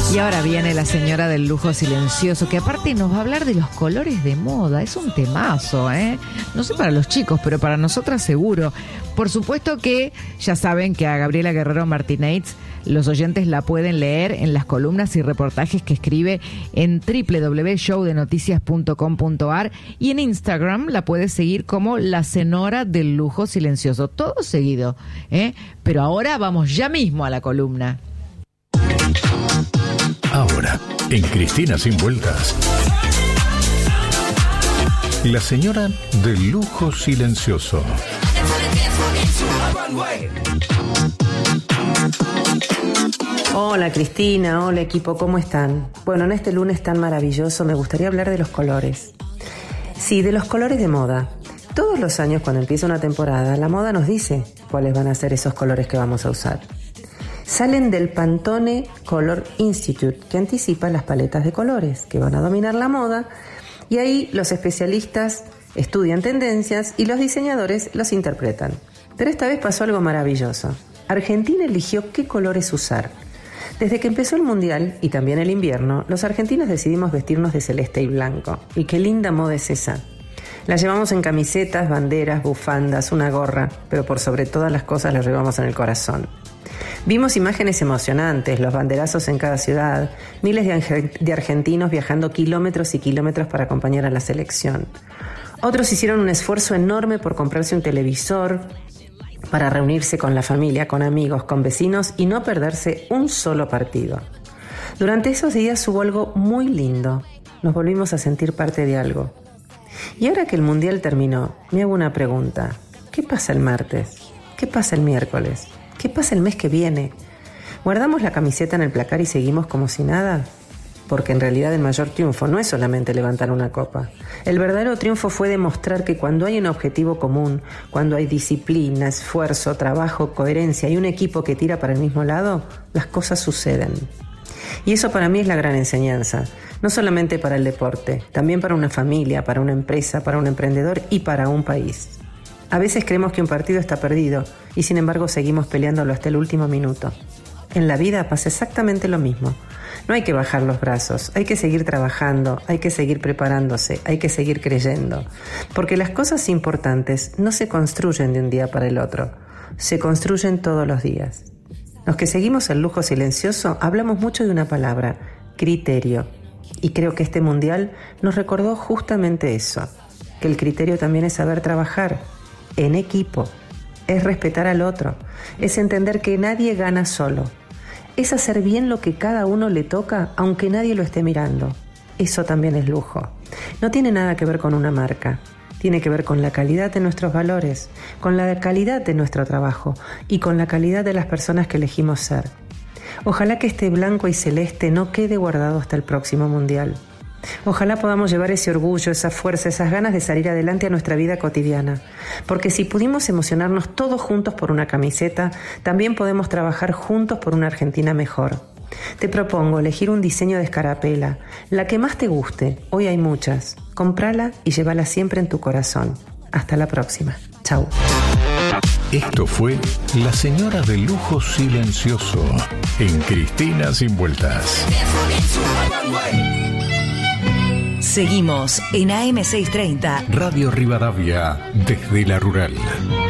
Y ahora viene la señora del lujo silencioso, que aparte nos va a hablar de los colores de moda. Es un temazo, ¿eh? No sé para los chicos, pero para nosotras seguro. Por supuesto que ya saben que a Gabriela Guerrero Martínez los oyentes la pueden leer en las columnas y reportajes que escribe en www.showdenoticias.com.ar y en Instagram la puedes seguir como la señora del lujo silencioso. Todo seguido, ¿eh? Pero ahora vamos ya mismo a la columna. Ahora, en Cristina Sin Vueltas, la señora del lujo silencioso. Hola Cristina, hola equipo, ¿cómo están? Bueno, en este lunes tan maravilloso me gustaría hablar de los colores. Sí, de los colores de moda. Todos los años cuando empieza una temporada, la moda nos dice cuáles van a ser esos colores que vamos a usar. Salen del Pantone Color Institute, que anticipa las paletas de colores que van a dominar la moda, y ahí los especialistas estudian tendencias y los diseñadores los interpretan. Pero esta vez pasó algo maravilloso. Argentina eligió qué colores usar. Desde que empezó el Mundial y también el invierno, los argentinos decidimos vestirnos de celeste y blanco. Y qué linda moda es esa. La llevamos en camisetas, banderas, bufandas, una gorra, pero por sobre todas las cosas la llevamos en el corazón. Vimos imágenes emocionantes, los banderazos en cada ciudad, miles de argentinos viajando kilómetros y kilómetros para acompañar a la selección. Otros hicieron un esfuerzo enorme por comprarse un televisor, para reunirse con la familia, con amigos, con vecinos y no perderse un solo partido. Durante esos días hubo algo muy lindo. Nos volvimos a sentir parte de algo. Y ahora que el Mundial terminó, me hago una pregunta. ¿Qué pasa el martes? ¿Qué pasa el miércoles? ¿Qué pasa el mes que viene? ¿Guardamos la camiseta en el placar y seguimos como si nada? Porque en realidad el mayor triunfo no es solamente levantar una copa. El verdadero triunfo fue demostrar que cuando hay un objetivo común, cuando hay disciplina, esfuerzo, trabajo, coherencia y un equipo que tira para el mismo lado, las cosas suceden. Y eso para mí es la gran enseñanza, no solamente para el deporte, también para una familia, para una empresa, para un emprendedor y para un país. A veces creemos que un partido está perdido y sin embargo seguimos peleándolo hasta el último minuto. En la vida pasa exactamente lo mismo. No hay que bajar los brazos, hay que seguir trabajando, hay que seguir preparándose, hay que seguir creyendo. Porque las cosas importantes no se construyen de un día para el otro, se construyen todos los días. Los que seguimos el lujo silencioso hablamos mucho de una palabra, criterio. Y creo que este mundial nos recordó justamente eso, que el criterio también es saber trabajar en equipo, es respetar al otro, es entender que nadie gana solo. Es hacer bien lo que cada uno le toca, aunque nadie lo esté mirando. Eso también es lujo. No tiene nada que ver con una marca. Tiene que ver con la calidad de nuestros valores, con la calidad de nuestro trabajo y con la calidad de las personas que elegimos ser. Ojalá que este blanco y celeste no quede guardado hasta el próximo Mundial. Ojalá podamos llevar ese orgullo, esa fuerza, esas ganas de salir adelante a nuestra vida cotidiana. Porque si pudimos emocionarnos todos juntos por una camiseta, también podemos trabajar juntos por una Argentina mejor. Te propongo elegir un diseño de escarapela, la que más te guste. Hoy hay muchas. Cómprala y llévala siempre en tu corazón. Hasta la próxima. Chau. Esto fue La Señora del Lujo Silencioso en Cristina Sin Vueltas. Seguimos en AM630 Radio Rivadavia desde la Rural.